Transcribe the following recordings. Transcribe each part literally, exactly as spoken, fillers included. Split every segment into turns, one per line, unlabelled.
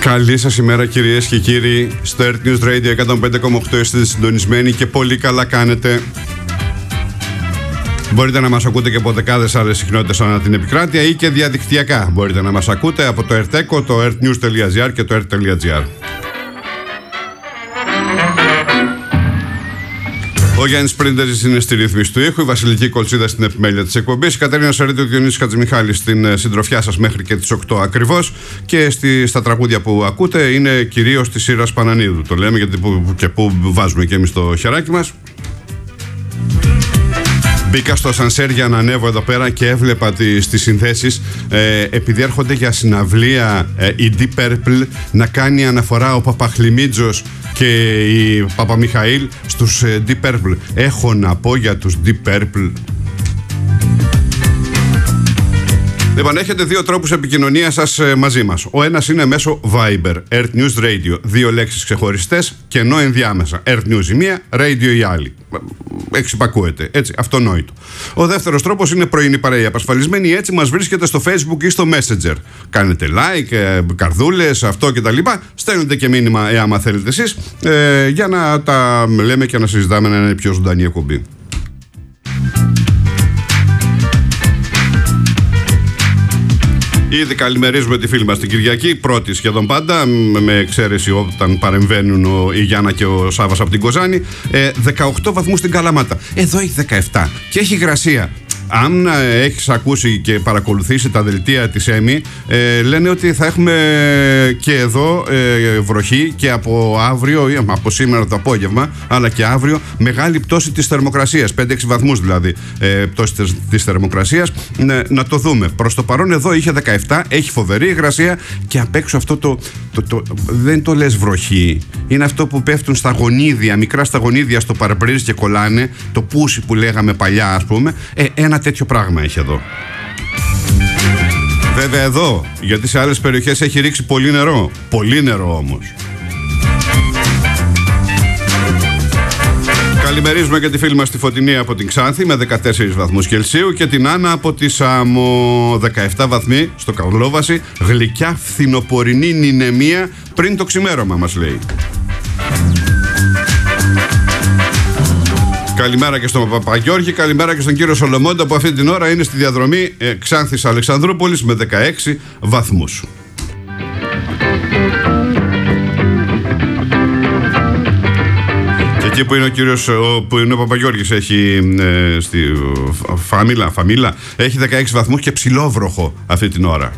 Καλή σας ημέρα κυρίες και κύριοι. Στο Earth News Radio εκατόν πέντε κόμμα οκτώ είστε συντονισμένοι και πολύ καλά κάνετε. Μπορείτε να μας ακούτε και από δεκάδες άλλες συχνότητες ανά την επικράτεια ή και διαδικτυακά. Μπορείτε να μας ακούτε από το Erteco, το earthnews.gr και το earth.gr. Ο Γιάννης Πρίντερης είναι στη ρύθμιση του ήχου, η Βασιλική Κολτσίδα στην επιμέλεια της εκπομπής, η Κατερίνα Σαρίδη, ο Διονύσης Χατζημιχάλης στην συντροφιά σας μέχρι και τις οκτώ ακριβώς, και στη, στα τραγούδια που ακούτε είναι κυρίως της σειράς Πανανίδου. Το λέμε γιατί που, και που βάζουμε και εμείς το χεράκι μας. Μπήκα στο σανσέρ για να ανέβω εδώ πέρα και έβλεπα τις, τις συνθέσεις ε, επειδή έρχονται για συναυλία ε, η Deep Purple, να κάνει αναφορά ο Παπαχλιμίτζος και η Παπαμιχαήλ στους ε, Deep Purple. Έχω να πω για τους Deep Purple. Λοιπόν, έχετε δύο τρόπους επικοινωνίας σας ε, μαζί μας. Ο ένας είναι μέσω Viber, Earth News Radio. Δύο λέξεις ξεχωριστές και ενώ ενδιάμεσα. Earth News η μία, Radio η άλλη. Εξυπακούεται, έτσι, αυτονόητο. Ο δεύτερος τρόπος είναι πρωινή παρέα απασφαλισμένη. Έτσι μας βρίσκεται στο Facebook ή στο Messenger. Κάνετε like, ε, καρδούλες, αυτό κτλ. Στέλνετε και μήνυμα, ε, άμα θέλετε εσείς, ε, για να τα λέμε και να συζητάμε, να είναι πιο ζωντανή εκπομπή. Ήδη καλημερίζουμε τη φίλη μας την Κυριακή, πρώτη σχεδόν πάντα, με εξαίρεση όταν παρεμβαίνουν ο, η Γιάννα και ο Σάββας από την Κοζάνη. ε, δεκαοκτώ βαθμούς στην Καλαμάτα. Εδώ έχει δεκαεπτά και έχει υγρασία. Αν ε, έχεις ακούσει και παρακολουθήσει τα δελτία της ΕΜΗ, ε, λένε ότι θα έχουμε και εδώ ε, βροχή και από αύριο ή από σήμερα το απόγευμα, αλλά και αύριο μεγάλη πτώση της θερμοκρασίας, πέντε έξι βαθμούς δηλαδή ε, πτώση της, της θερμοκρασίας. ε, να το δούμε. Προς το παρόν εδώ είχε δεκαεπτά, έχει φοβερή υγρασία και απ' έξω αυτό το, το, το, το δεν το λες βροχή, είναι αυτό που πέφτουν στα γονίδια, μικρά στα γονίδια στο παρμπρίζ και κολλάνε, το πούσι που λέγαμε παλιά ας πούμε. ε, ένα τέτοιο πράγμα έχει εδώ. Βέβαια εδώ, γιατί σε άλλες περιοχές έχει ρίξει πολύ νερό. Πολύ νερό όμως. Καλημερίζουμε και τη φίλη μας τη Φωτεινή από την Ξάνθη με δεκατέσσερις βαθμούς Κελσίου και την Άννα από τη Σάμο, δεκαεπτά βαθμοί στο Καρλόβαση. Γλυκιά φθινοπορεινή νηνεμία πριν το ξημέρωμα μας λέει. Καλημέρα και στον Παπαγιώργη, καλημέρα και στον κύριο Σολομώντα που αυτή την ώρα είναι στη διαδρομή ε, Ξάνθης Αλεξανδρούπολης με δεκαέξι βαθμούς. Και εκεί που είναι ο κύριος, ο, που είναι ο Παπαγιώργης έχει ε, στη Φαμίλα, Φαμίλα, έχει δεκαέξι βαθμούς και ψηλόβροχο αυτή την ώρα.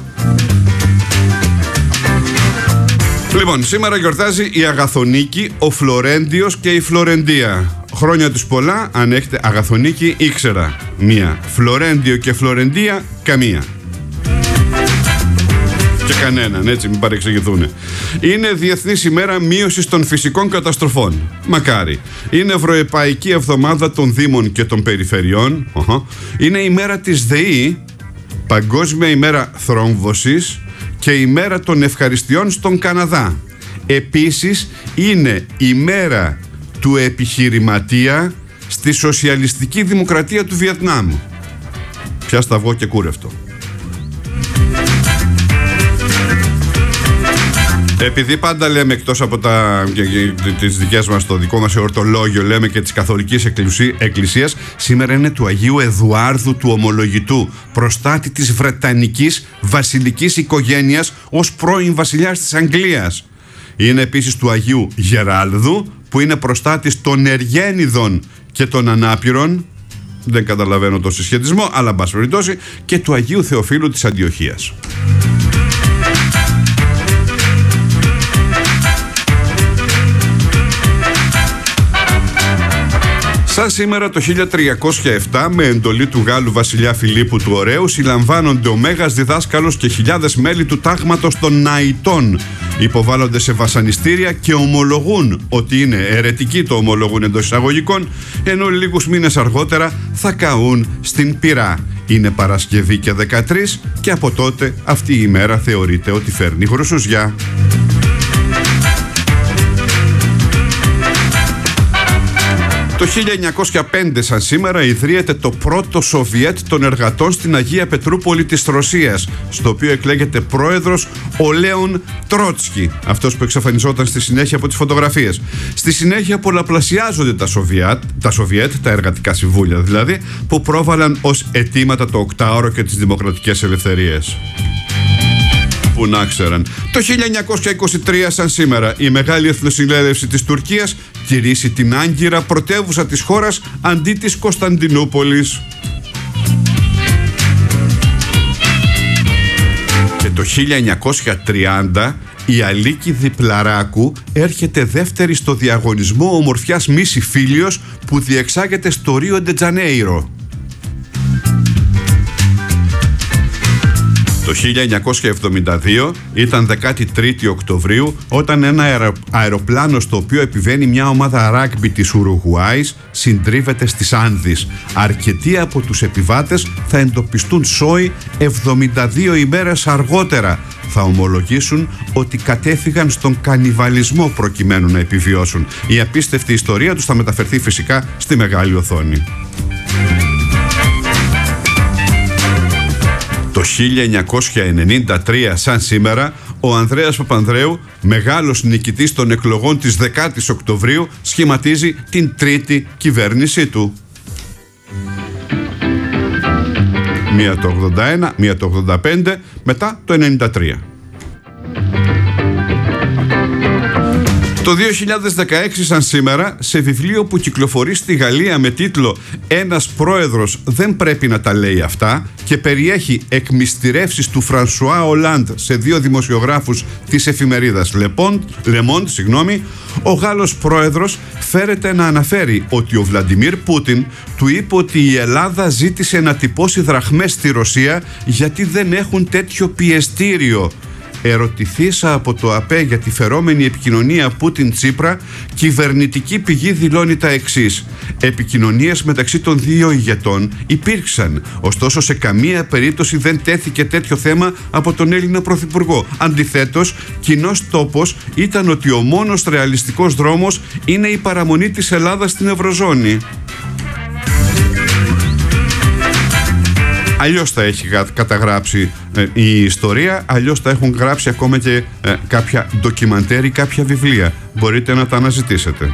Λοιπόν, σήμερα γιορτάζει η Αγαθονίκη, ο Φλωρέντιος και η Φλωρεντία. Χρόνια τους πολλά, αν έχετε Αγαθονίκη ήξερα μία, Φλωρέντιο και Φλωρεντία καμία. Και κανέναν, έτσι μην παρεξηγηθούν. Είναι Διεθνής ημέρα μείωσης των φυσικών καταστροφών. Μακάρι. Είναι Ευρωεπαϊκή εβδομάδα των Δήμων και των Περιφερειών. Uh-huh. Είναι η μέρα της ΔΕΗ, Παγκόσμια ημέρα θρόμβωσης και η μέρα των ευχαριστειών στον Καναδά. Επίσης είναι η μέρα του επιχειρηματία στη Σοσιαλιστική Δημοκρατία του Βιετνάμ. Πια σταυγό και κούρευτο. Επειδή πάντα λέμε εκτός από τα, τις δικές μας, το δικό μας εορτολόγιο, λέμε και της Καθολικής Εκκλησίας, σήμερα είναι του Αγίου Εδουάρδου του Ομολογητού, προστάτη της Βρετανικής βασιλικής οικογένειας ως πρώην βασιλιάς της Αγγλίας. Είναι επίσης του Αγίου Γεράλδου, που είναι προστάτης των Εργένιδων και των Ανάπηρων. Δεν καταλαβαίνω το συσχετισμό, αλλά μπας περιπτώσει, και του Αγίου Θεοφύλου της Αντιοχίας. Σαν σήμερα το χίλια τριακόσια επτά, με εντολή του Γάλλου βασιλιά Φιλίππου του Ωραίου, συλλαμβάνονται ο Μέγας Διδάσκαλος και χιλιάδες μέλη του τάγματος των Ναητών. Υποβάλλονται σε βασανιστήρια και ομολογούν ότι είναι αιρετικοί, το ομολογούν εντός εισαγωγικών, ενώ λίγους μήνες αργότερα θα καούν στην πυρά. Είναι Παρασκευή και δεκατρείς και από τότε αυτή η ημέρα θεωρείται ότι φέρνει γρουσουζιά. Το χίλια εννιακόσια πέντε σαν σήμερα ιδρύεται το πρώτο Σοβιέτ των εργατών στην Αγία Πετρούπολη της Ρωσίας, στο οποίο εκλέγεται πρόεδρος ο Λέον Τρότσκι, αυτός που εξαφανιζόταν στη συνέχεια από τις φωτογραφίες. Στη συνέχεια πολλαπλασιάζονται τα Σοβιέτ, τα, Σοβιέτ, τα εργατικά συμβούλια δηλαδή, που πρόβαλαν ως αιτήματα το οκτάωρο και τις δημοκρατικές ελευθερίες. Που να ξέραν. Το χίλια εννιακόσια είκοσι τρία σαν σήμερα η Μεγάλη Εθνοσυνέλευση της Τουρκίας κηρύσσει την Άγκυρα πρωτεύουσα της χώρας αντί της Κωνσταντινούπολης. Και το χίλια εννιακόσια τριάντα η Αλίκη Διπλαράκου έρχεται δεύτερη στο διαγωνισμό ομορφιάς Μίση Φίλιος που διεξάγεται στο Ρίο ντε Τζανέιρο. Το χίλια εννιακόσια εβδομήντα δύο ήταν δεκατρείς Οκτωβρίου όταν ένα αεροπλάνο στο οποίο επιβαίνει μια ομάδα ράγκμπι της Ουρουγουάης συντρίβεται στις Άνδεις. Αρκετοί από τους επιβάτες θα εντοπιστούν σόι εβδομήντα δύο ημέρες αργότερα. Θα ομολογήσουν ότι κατέφυγαν στον κανιβαλισμό προκειμένου να επιβιώσουν. Η απίστευτη ιστορία τους θα μεταφερθεί φυσικά στη μεγάλη οθόνη. Το χίλια εννιακόσια ενενήντα τρία σαν σήμερα ο Ανδρέας Παπανδρέου, μεγάλος νικητής των εκλογών της δεκάτης Οκτωβρίου, σχηματίζει την τρίτη κυβέρνησή του. Μία το ογδόντα ένα, μία το ογδόντα πέντε, μετά το ενενήντα τρία. Το δύο χιλιάδες δεκαέξι σαν σήμερα, σε βιβλίο που κυκλοφορεί στη Γαλλία με τίτλο «Ένας πρόεδρος δεν πρέπει να τα λέει αυτά» και περιέχει εκμυστηρεύσεις του Φρανσουά Ολάντ σε δύο δημοσιογράφους της εφημερίδας Le Monde, συγγνώμη, ο Γάλλος πρόεδρος φέρεται να αναφέρει ότι ο Βλαντιμίρ Πούτιν του είπε ότι η Ελλάδα ζήτησε να τυπώσει δραχμές στη Ρωσία γιατί δεν έχουν τέτοιο πιεστήριο. Ερωτηθήσα από το ΑΠΕ για τη φερόμενη επικοινωνία Πούτιν-Τσίπρα, κυβερνητική πηγή δηλώνει τα εξής. Επικοινωνίες μεταξύ των δύο ηγετών υπήρξαν, ωστόσο σε καμία περίπτωση δεν τέθηκε τέτοιο θέμα από τον Έλληνα Πρωθυπουργό. Αντιθέτως, κοινός τόπος ήταν ότι ο μόνος ρεαλιστικός δρόμος είναι η παραμονή της Ελλάδας στην Ευρωζώνη. Αλλιώς τα έχει καταγράψει ε, η ιστορία, αλλιώς τα έχουν γράψει ακόμα και ε, κάποια ντοκιμαντέρ ή κάποια βιβλία. Μπορείτε να τα αναζητήσετε.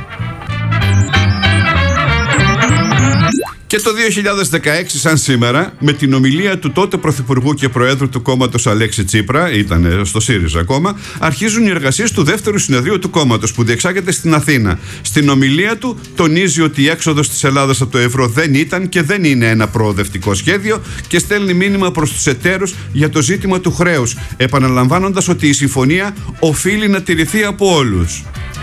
Και το δύο χιλιάδες δεκαέξι σαν σήμερα, με την ομιλία του τότε Πρωθυπουργού και Προέδρου του κόμματος Αλέξη Τσίπρα, ήταν στο ΣΥΡΙΖΑ ακόμα, αρχίζουν οι εργασίες του δεύτερου συνεδρίου του κόμματος που διεξάγεται στην Αθήνα. Στην ομιλία του τονίζει ότι η έξοδος της Ελλάδας από το ευρώ δεν ήταν και δεν είναι ένα προοδευτικό σχέδιο και στέλνει μήνυμα προς τους εταίρους για το ζήτημα του χρέους, επαναλαμβάνοντας ότι η συμφωνία οφείλει να τηρηθεί από όλους.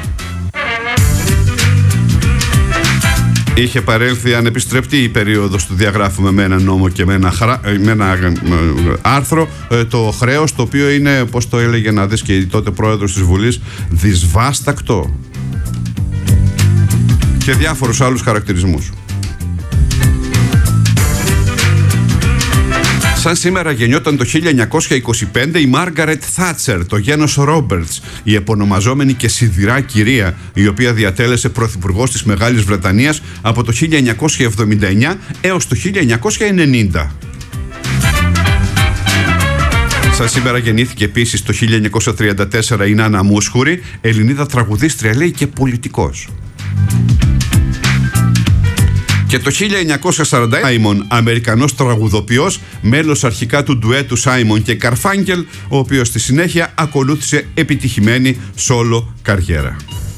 Είχε παρέλθει ανεπιστρεπτή η περίοδος του διαγράφουμε με ένα νόμο και με ένα, χρα... με ένα άρθρο το χρέος, το οποίο είναι, πώς το έλεγε να δεις και η τότε πρόεδρος της Βουλής, δυσβάστακτο, και διάφορους άλλους χαρακτηρισμούς. Σαν σήμερα γεννιόταν το χίλια εννιακόσια είκοσι πέντε η Μάργαρετ Θάτσερ, το γένος Ρόμπερτς, η επωνομαζόμενη και σιδηρά κυρία, η οποία διατέλεσε πρωθυπουργός της Μεγάλης Βρετανίας από το χίλια εννιακόσια εβδομήντα εννιά έως το χίλια εννιακόσια ενενήντα. Σαν σήμερα γεννήθηκε επίσης το χίλια εννιακόσια τριάντα τέσσερα η Νάνα Μούσχουρη, Ελληνίδα τραγουδίστρια λέει και πολιτικός. Και το χίλια εννιακόσια σαράντα ένα Σάιμον, Αμερικανός τραγουδοποιός, μέλος αρχικά του ντουέτου Σάιμον και Καρφάγγελ, ο οποίος στη συνέχεια ακολούθησε επιτυχημένη σόλο καριέρα.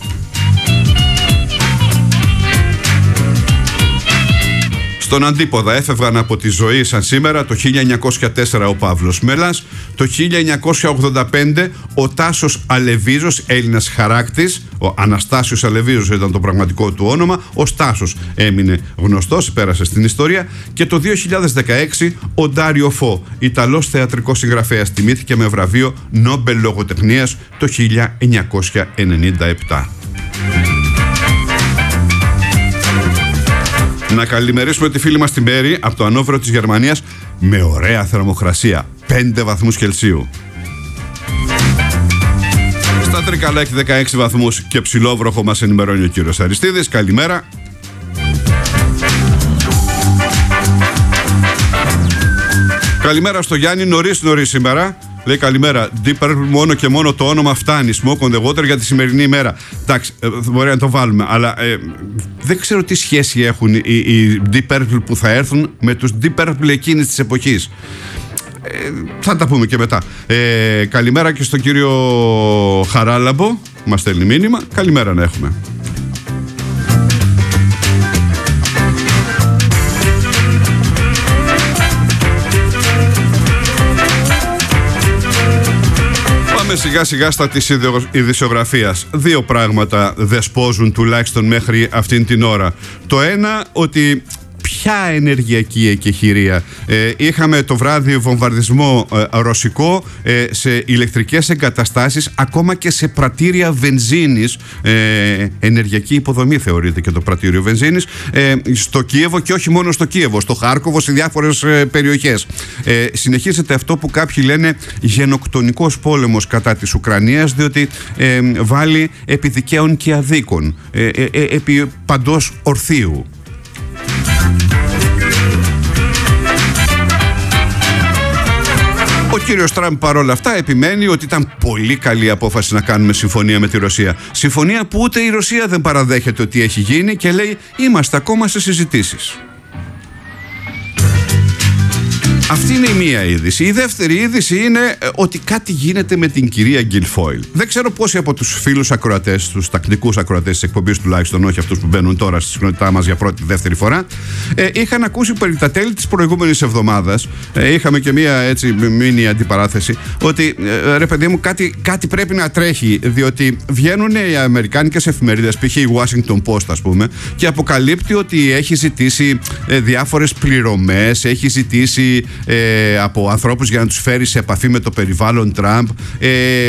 Στον αντίποδα έφευγαν από τη ζωή σαν σήμερα το χίλια εννιακόσια τέσσερα ο Παύλος Μέλας, το χίλια εννιακόσια ογδόντα πέντε ο Τάσος Αλεβίζος, Έλληνας χαράκτης, ο Αναστάσιος Αλεβίζος ήταν το πραγματικό του όνομα, ο Στάσος έμεινε γνωστός, πέρασε στην ιστορία, και το δύο χιλιάδες δεκαέξι ο Ντάριο Φω, Ιταλός θεατρικός συγγραφέας, τιμήθηκε με βραβείο Νόμπελ Λογοτεχνίας το χίλια εννιακόσια ενενήντα επτά. Να καλημερίσουμε τη φίλη μας την Μέρη από το Ανόβερο της Γερμανίας με ωραία θερμοκρασία, πέντε βαθμούς Κελσίου. Στα Τρικαλά έχει δεκαέξι βαθμούς και ψηλόβροχο, μας ενημερώνει ο κύριος Αριστίδης. Καλημέρα. Καλημέρα στο Γιάννη, νωρίς νωρίς σήμερα. Λέει καλημέρα. Deep Purple, μόνο και μόνο το όνομα φτάνει. Smoke on the water για τη σημερινή ημέρα. Εντάξει, ε, μπορεί να το βάλουμε, αλλά ε, δεν ξέρω τι σχέση έχουν οι, οι Deep Purple που θα έρθουν με τους Deep Purple εκείνης της εποχής. Ε, θα τα πούμε και μετά. Ε, καλημέρα και στον κύριο Χαράλαμπο. Μας στέλνει μήνυμα. Καλημέρα να έχουμε. Πάμε σιγά σιγά στα της ειδησιογραφίας. Δύο πράγματα δεσπόζουν τουλάχιστον μέχρι αυτήν την ώρα. Το ένα, ότι ποια ενεργειακή εκεχηρία. Ε, είχαμε το βράδυ βομβαρδισμό ε, ρωσικό ε, σε ηλεκτρικές εγκαταστάσεις, ακόμα και σε πρατήρια βενζίνης. Ε, ενεργειακή υποδομή θεωρείται και το πρατήριο βενζίνης. Ε, στο Κίεβο, και όχι μόνο στο Κίεβο, στο Χάρκοβο, σε διάφορες ε, περιοχές. Ε, συνεχίζεται αυτό που κάποιοι λένε γενοκτονικός πόλεμος κατά της Ουκρανίας, διότι ε, βάλει επί δικαίων και αδίκων, ε, ε, ε, επί παντός ορθίου. Ο κύριος Τραμπ παρόλα αυτά επιμένει ότι ήταν πολύ καλή απόφαση να κάνουμε συμφωνία με τη Ρωσία. Συμφωνία που ούτε η Ρωσία δεν παραδέχεται ότι έχει γίνει και λέει είμαστε ακόμα σε συζητήσεις. Αυτή είναι η μία είδηση. Η δεύτερη είδηση είναι ότι κάτι γίνεται με την κυρία Γκιλφόιλ. Δεν ξέρω πόσοι από τους φίλους ακροατές, τους τακτικούς ακροατές της εκπομπής τουλάχιστον, όχι αυτούς που μπαίνουν τώρα στη συχνότητά μας για πρώτη-δεύτερη φορά, ε, είχαν ακούσει περί τα τέλη της προηγούμενης εβδομάδας. Ε, είχαμε και μία έτσι μίνι αντιπαράθεση. Ότι ε, ρε παιδί μου, κάτι, κάτι πρέπει να τρέχει. Διότι βγαίνουν οι αμερικάνικες εφημερίδες, π.χ. η Washington Post, ας πούμε, και αποκαλύπτει ότι έχει ζητήσει ε, διάφορες πληρωμές, έχει ζητήσει. Ε, από ανθρώπους για να τους φέρει σε επαφή με το περιβάλλον Τραμπ. ε,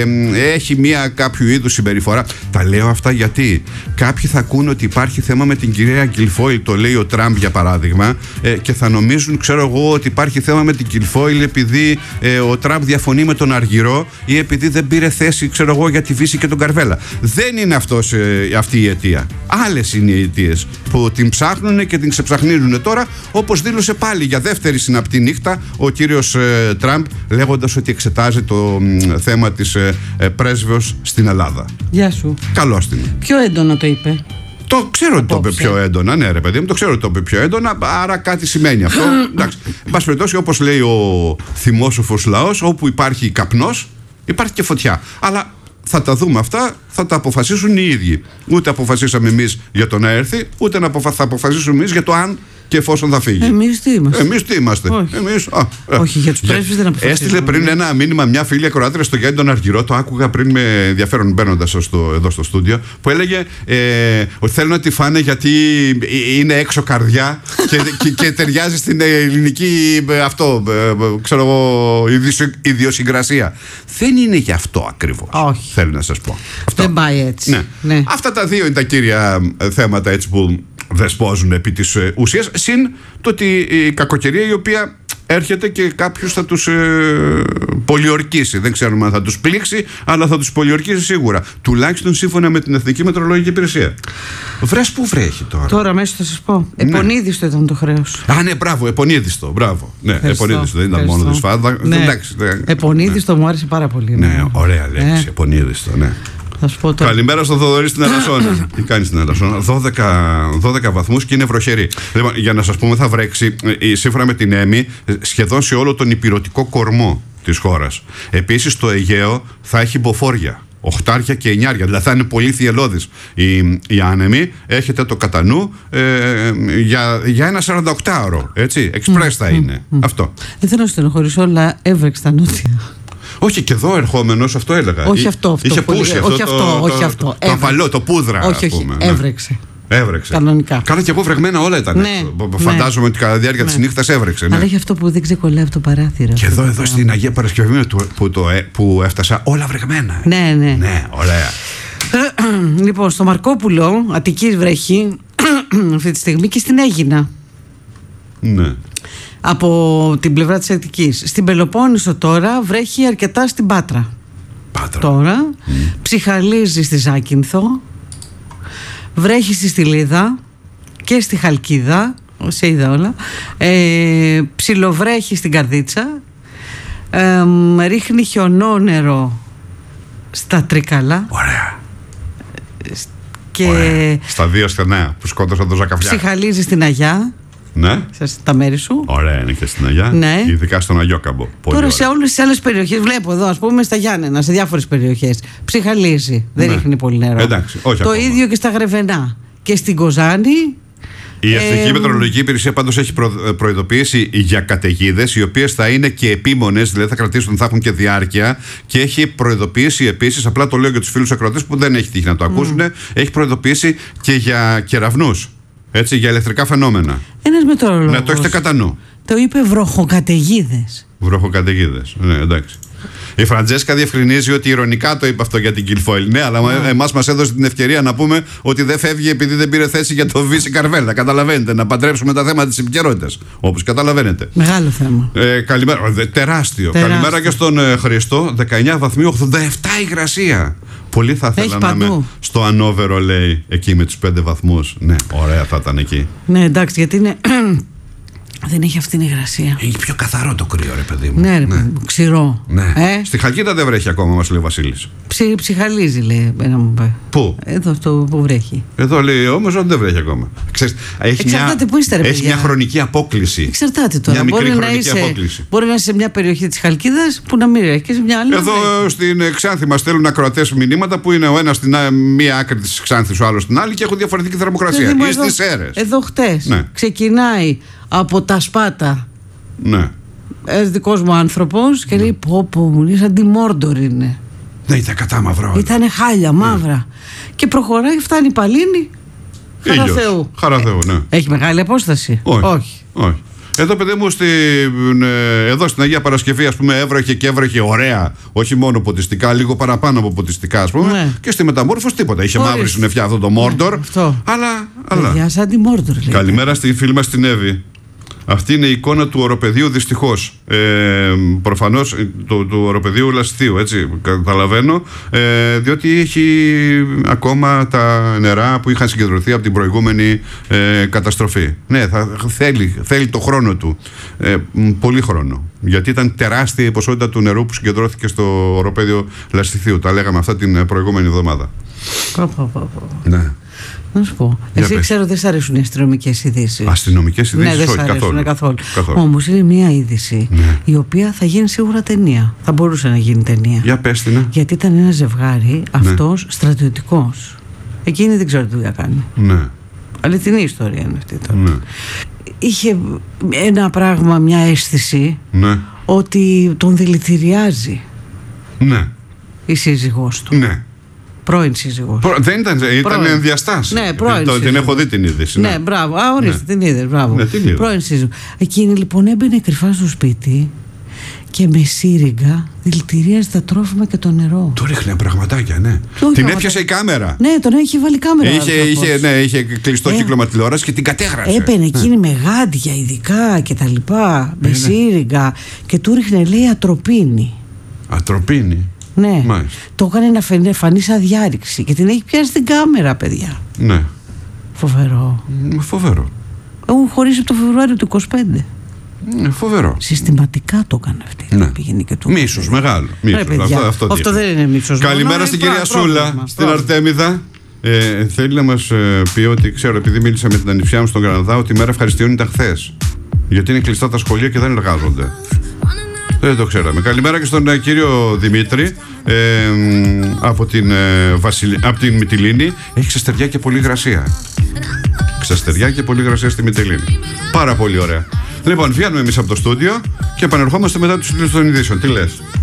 έχει μια κάποιο είδους συμπεριφορά. Τα λέω αυτά γιατί κάποιοι θα ακούν ότι υπάρχει θέμα με την κυρία Γκιλφόιλ, το λέει ο Τραμπ για παράδειγμα, ε, και θα νομίζουν, ξέρω εγώ, ότι υπάρχει θέμα με την Γκιλφόιλ επειδή ε, ο Τραμπ διαφωνεί με τον Αργυρό ή επειδή δεν πήρε θέση, ξέρω εγώ, για τη Βύση και τον Καρβέλα. Δεν είναι αυτός, ε, αυτή η αιτία. Άλλες είναι οι αιτίες που την ψάχνουν και την ξεψαχνίζουν τώρα, όπως δήλωσε πάλι για δεύτερη συναπτή νύχτα ο κύριος ε, Τραμπ, λέγοντας ότι εξετάζει το ε, θέμα της ε, ε, πρέσβεως στην Ελλάδα. Γεια σου. Καλώς την.
Πιο έντονα το είπε.
Το ξέρω ότι το είπε πιο έντονα, ναι, ρε παιδί μου, το ξέρω ότι το είπε πιο έντονα, άρα κάτι σημαίνει αυτό. Εντάξει. Εν πάση περιπτώσει, όπως λέει ο θυμόσοφος λαός, όπου υπάρχει καπνός, υπάρχει και φωτιά. Αλλά θα τα δούμε αυτά, θα τα αποφασίσουν οι ίδιοι. Ούτε αποφασίσαμε εμείς για το να έρθει, ούτε να αποφα... θα αποφασίσουμε εμείς για το αν και εφόσον θα φύγει.
Εμείς τι είμαστε.
Εμείς τι είμαστε.
Όχι,
εμείς, α, α,
Όχι για τους πρέσβεις δεν αποφασίσαμε.
Έστειλε πριν ένα μήνυμα μια φίλη ακροάτρια στο Γιάννη τον Αργυρό, το άκουγα πριν με ενδιαφέρον μπαίνοντας στο, εδώ στο στούντιο, που έλεγε ε, ότι θέλουν να τη φάνε γιατί είναι έξω καρδιά και, και, και ταιριάζει στην ελληνική αυτό, ξέρω εγώ, ιδιοσυγκρασία. Δεν είναι γι' αυτό ακριβώς.
Όχι.
Θέλω να σας πω. Αυτό.
Δεν πάει έτσι.
Ναι.
Ναι.
Αυτά τα δύο είναι τα κύρια θέματα έτσι που δεσπόζουν επί της ε, ουσίας, συν το ότι η κακοκαιρία η οποία έρχεται και κάποιος θα τους ε, πολιορκήσει. Δεν ξέρουμε αν θα τους πλήξει, αλλά θα τους πολιορκήσει σίγουρα. Τουλάχιστον σύμφωνα με την Εθνική Μετεωρολογική Υπηρεσία. Βρες που βρέχει τώρα.
Τώρα μέσα θα σας πω. Επονίδιστο, ναι. Ήταν το χρέος.
Α, ναι, μπράβο, επονίδιστο. Μπράβο. Ναι, επονίδιστο. Δεν ήταν
Ευχαριστώ.
μόνο δυσφάδα.
Ναι.
Εντάξει, ναι.
Επονίδιστο, ναι. Μου άρεσε πάρα πολύ.
Ναι, ναι, ωραία λέξη. Ε. Επονίδιστο, ναι. Καλημέρα στον Θοδωρή στην Ελασσόνα. Τι κάνει στην Ελασσόνα? δώδεκα βαθμούς και είναι βροχερή. Λοιπόν, για να σας πούμε, θα βρέξει σύμφωνα με την ΕΜΗ σχεδόν σε όλο τον ηπειρωτικό κορμό της χώρας. Επίσης το Αιγαίο θα έχει μποφόρια, οχτάρια και εννιάρια, δηλαδή θα είναι πολύ θυελλώδης η, η άνεμη. Έχετε το κατά νου ε, για, για ένα σαρανταοκτάωρο, έτσι, εξπρές θα είναι. Mm, mm, Αυτό.
Δεν θέλω να στενοχωρήσω, αλλά έβρεξε τα νότια.
Όχι, και εδώ ερχόμενος αυτό έλεγα.
Όχι αυτό, αυτό.
Είχε πούσει αυτό.
Όχι αυτό,
το,
όχι
το,
αυτό.
Το, το απαλό, το πούδρα.
Όχι, όχι,
πούμε,
έβρεξε.
Ναι. Έβρεξε.
Κανονικά.
Καλά, και εγώ βρεγμένα όλα ήταν.
Ναι,
Φαντάζομαι
ναι.
ότι κατά τη διάρκεια
ναι.
της νύχτας έβρεξε. Ναι.
Αλλά έχει αυτό που δεν ξεκολλάει από το παράθυρο.
Και εδώ, εδώ στην Αγία Παρασκευή που, το, που έφτασα, όλα βρεγμένα.
Ναι, ναι.
Ναι, ωραία.
Λοιπόν, στο Μαρκόπουλο, Αττικής βρέχει αυτή τη στιγμή και στην Αίγινα.
Ναι.
Από την πλευρά της Αττικής. Στην Πελοπόννησο τώρα βρέχει αρκετά στην Πάτρα.
Πάτρα.
Τώρα mm. ψιχαλίζει στη Ζάκυνθο, βρέχει στη Στυλίδα και στη Χαλκίδα, σε είδα όλα, ε, ψιλοβρέχει στην Καρδίτσα Ε, ρίχνει χιονόνερο στα τρίκαλα.
Ωραία.
Και
Ωραία. Στα δύο στενά που σκότωσαν τον Ζακαφιά.
Ψυχαλίζει στην Αγιά.
Ναι.
Τα μέρη σου.
Ωραία είναι και στην Αγιά.
Ναι.
Ειδικά στον Αγιόκαμπο. Πολύ
Τώρα
ωραία.
σε όλες τις άλλες περιοχές, βλέπω εδώ, ας πούμε, στα Γιάννενα, σε διάφορες περιοχές. Ψυχαλίζει. Δεν
Ναι.
ρίχνει πολύ νερό.
Εντάξει, όχι
Το
ακόμα.
ίδιο και στα Γρεβενά. Και στην Κοζάνη.
Η Εθνική
Ε,
Μετεωρολογική Υπηρεσία πάντως έχει προ, προειδοποιήσει για καταιγίδες, οι οποίες θα είναι και επίμονες, δηλαδή θα κρατήσουν, θα έχουν και διάρκεια. Και έχει προειδοποιήσει επίσης, απλά το λέω για τους φίλους ακροατές που δεν έχει τύχει να το ακούσουν, mm. έχει προειδοποιήσει και για κεραυνούς. Έτσι, για ηλεκτρικά φαινόμενα.
Ένας μετεωρολόγος.
Να το έχετε κατά νου.
Το είπε βροχοκαταιγίδες.
Βροχοκαταιγίδες. Ναι, εντάξει. Η Φραντζέσκα διευκρινίζει ότι ηρωνικά το είπε αυτό για την Κιλφόιλ. Ναι, αλλά yeah. εμάς μας έδωσε την ευκαιρία να πούμε ότι δεν φεύγει επειδή δεν πήρε θέση για το Βύση Καρβέλα. Καταλαβαίνετε, να παντρέψουμε τα θέματα της επικαιρότητας. Όπως καταλαβαίνετε.
Μεγάλο θέμα.
Ε, καλημέρα. Τεράστιο.
Τεράστιο.
Καλημέρα και στον ε, Χριστό. δεκαεννιά βαθμοί, ογδόντα επτά υγρασία. Πολύ θα ήθελα να είμαι στο Ανόβερο, λέει, εκεί με τους πέντε βαθμούς. Ναι, ωραία θα ήταν εκεί.
Ναι, εντάξει, γιατί είναι. Δεν έχει αυτήν την υγρασία.
Είναι πιο καθαρό το κρύο, ρε παιδί μου.
Ναι, ρε παιδί μου, ξηρό.
Ναι.
Ε?
Στη Χαλκίδα δεν βρέχει ακόμα, μας λέει ο Βασίλης.
Ψι, ψυχαλίζει, λέει. Ένα μου πάει.
Πού?
Εδώ αυτό που βρέχει.
Εδώ λέει όμως ότι δεν βρέχει ακόμα. Ξέρεις, έχει
Εξαρτάται
μια,
που είστε, ρε
έχει
παιδιά.
μια χρονική απόκληση.
Εξαρτάται τώρα.
Μια μικρή
Μπορεί να,
χρονική
είσαι,
απόκληση.
μπορεί να είσαι σε μια περιοχή της Χαλκίδας που να μην βρέχει και σε μια άλλη.
Εδώ στην Ξάνθη μας στέλνουν ακροατές μηνύματα που είναι ο ένας στην μία άκρη της Ξάνθης, ο άλλος στην άλλη και έχουν διαφορετική θερμοκρασία. Ή στις Σέρρες.
Εδώ χτες
Ναι.
ξεκινάει από τα Σπάτα.
Ναι.
Ένας δικός μου άνθρωπος και λέει: Πω, πω, μου λέει, σαν τη Μόρντορ είναι.
Ναι, ήταν κατάμαυρο.
Ήτανε χάλια, μαύρα. Και προχωράει, φτάνει η Παλίνη. Χαρά
Ήλιος.
Θεού.
Χαρά Θεού, ναι.
Έχει μεγάλη απόσταση.
Όχι.
Όχι.
Όχι. Εδώ, παιδί μου, στη, ε, εδώ στην Αγία Παρασκευή, ας πούμε, έβρεχε και έβρεχε ωραία. Όχι μόνο ποτιστικά, λίγο παραπάνω από ποτιστικά, ας πούμε.
Ναι.
Και στη Μεταμόρφωση τίποτα. Είχε
Χωρίς.
μαύρη συννεφιά αυτό το Μόρντορ.
Ναι, αυτό.
Αλλά. αλλά.
Παιδιά, σαν τη Μόρντορ, λέει.
Καλημέρα στη φίλη μας την Εύη. Αυτή είναι η εικόνα του οροπεδίου, δυστυχώς. Ε, προφανώς του, του οροπεδίου Λασιθίου, έτσι καταλαβαίνω. Ε, διότι έχει ακόμα τα νερά που είχαν συγκεντρωθεί από την προηγούμενη ε, καταστροφή. Ναι, θα, θέλει, θέλει το χρόνο του. Ε, πολύ χρόνο. Γιατί ήταν τεράστια η ποσότητα του νερού που συγκεντρώθηκε στο οροπέδιο Λασιθίου. Τα λέγαμε αυτά την προηγούμενη εβδομάδα.
Πω, πω, πω, πω.
Ναι.
Να σου πω.
Για
Εσύ
πες.
ξέρω δεν σ' αρέσουν οι αστυνομικές ειδήσεις.
Αστυνομικές ειδήσεις,
Ναι, δεν σ'
όχι,
αρέσουν
καθόλου.
καθόλου.
Καθόλου.
Όμως είναι μια είδηση
Ναι.
η οποία θα γίνει σίγουρα ταινία. Θα μπορούσε να γίνει ταινία.
Για πες την, ναι.
Γιατί ήταν ένα ζευγάρι, αυτός στρατιωτικός. Εκείνη δεν ξέρω τι δουλειά κάνει.
Ναι.
Αληθινή ιστορία είναι αυτή τώρα.
Ναι.
Είχε ένα πράγμα, μια αίσθηση
Ναι.
ότι τον δηλητηριάζει
Ναι.
η σύζυγός του.
Ναι.
Πρώην σύζυγός.
Προ- Δεν ήταν, ήταν
Πρώην.
ενδιαστάση.
Ναι, πρώην
Το- Την
σύζυγος.
έχω δει την είδηση.
Ναι, μπράβο. Α, ορίστε,
Ναι.
την είδες, μπράβο.
Ναι, την είδα.
Πρώην σύζυγο. Εκείνη λοιπόν έμπαινε κρυφά στο σπίτι και με σύριγγα δηλητηρίαζε τα τρόφιμα και το νερό.
Του ρίχνε πραγματάκια, ναι.
Του
Την
πραγματάκια.
έπιασε η κάμερα.
Ναι, τον είχε βάλει κάμερα.
Είχε,
ο
είχε,
άνθρωπος.
ναι, είχε κλειστό
Ε,
κύκλωμα τηλεόραση και την κατέγραψε.
Έπαινε εκείνη με γάντια ειδικά και τα λοιπά, με
ναι.
σύριγγα και του ρίχνε λέει ατροπίνη.
Ατροπίνη.
Ναι,
Μάλιστα.
το έκανε να φαινε- φανεί σαν διάρρηξη και την έχει πιάσει την κάμερα, παιδιά.
Ναι.
Φοβερό.
Μ, Φοβερό.
Έχουν χωρίσει από το Φεβρουάριο του είκοσι πέντε.
Μ, Φοβερό.
Συστηματικά το έκανε αυτή.
Ναι.
Πήγαινε και του.
Μίσος μεγάλο. Μίσος.
Ρε, παιδιά,
Αυτό, αυτό,
αυτό
δείχνει.
δεν είναι μίσος.
Καλημέρα
μόνο,
στην
είναι
κυρία
πρό-
Σούλα,
πρόβλημα.
στην
Πρόβλημα.
Αρτέμιδα. Ε, θέλει να μας ε, πει ότι ξέρω, επειδή μίλησα με την ανιψιά μου στον Καναδά, ότι η μέρα ευχαριστειών ήταν χθες. Γιατί είναι κλειστά τα σχολεία και δεν εργάζονται. Δεν το ξέραμε. Καλημέρα και στον ε, κύριο Δημήτρη ε, μ, από, την, ε, Βασιλ... από την Μυτιλήνη. Έχει ξεστεριά και πολύ υγρασία. Ξεστεριά και πολύ υγρασία στη Μυτιλήνη. Πάρα πολύ ωραία. Λοιπόν, βγαίνουμε εμείς από το στούντιο και επανερχόμαστε μετά τους τίτλους των ειδήσεων. Τι λες?